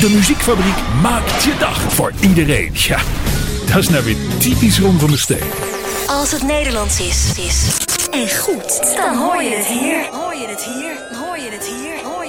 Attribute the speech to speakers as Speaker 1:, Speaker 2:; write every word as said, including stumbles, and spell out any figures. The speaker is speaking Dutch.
Speaker 1: De Muziekfabriek maakt je dag voor iedereen. Ja, dat is nou weer typisch Ron van der Steen.
Speaker 2: Als het Nederlands is, is en goed, dan hoor je het hier. Hoor je het hier, hoor je het hier, hoor